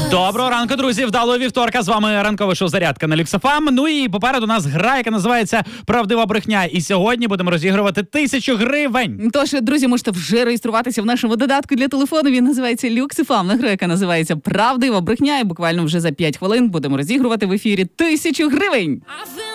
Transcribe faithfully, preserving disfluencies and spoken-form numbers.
Доброго ранку, друзі. Вдалого вівторка. З вами ранкове шоу «Зарядка» на Люкс еф ем. Ну і попереду у нас гра, яка називається «Правдива брехня». І сьогодні будемо розігрувати тисячу гривень. Тож, друзі, можете вже реєструватися в нашому додатку для телефону. Він називається Люкс еф ем. На гра, яка називається «Правдива брехня». І буквально вже за п'ять хвилин будемо розігрувати в ефірі тисячу гривень.